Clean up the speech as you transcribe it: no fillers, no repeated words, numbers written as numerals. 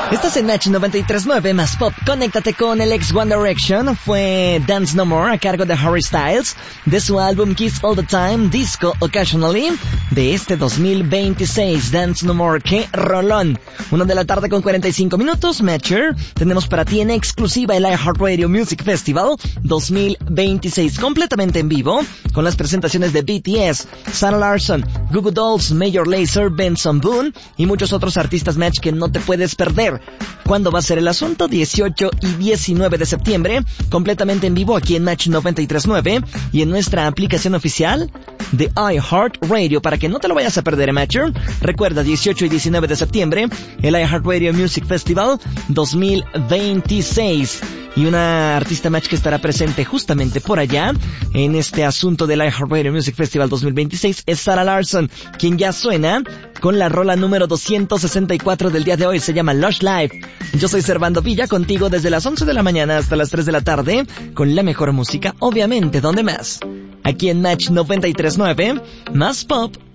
Estás en Match 93.9 más pop. Conéctate con el ex One Direction. Fue Dance No More a cargo de Harry Styles, de su álbum Kiss All the Time, Disco Occasionally, de este 2026. Dance No More, qué rolón. 1 de la tarde con 45 minutos. Matcher, tenemos para ti en exclusiva el iHeartRadio Music Festival 2026, completamente en vivo, con las presentaciones de BTS, Sarah Larsson, Goo Goo Dolls, Major Lazer, Benson Boone y muchos otros artistas, Match, que no te puedes perder. ¿Cuándo va a ser el asunto? 18 y 19 de septiembre, completamente en vivo aquí en Match 93.9 y en nuestra aplicación oficial de iHeartRadio, para que no te lo vayas a perder, Matcher. Recuerda, 18 y 19 de septiembre, el iHeartRadio Music Festival 2026. Y una artista, Match, que estará presente justamente por allá en este asunto del iHeartRadio Music Festival 2026 es Sarah Larsson, quien ya suena con la rola número 264 del día de hoy. Se llama Lush Life. Yo soy Servando Villa, contigo desde las 11 de la mañana hasta las 3 de la tarde, con la mejor música, obviamente, ¿dónde más? Aquí en Match 93.9, más pop.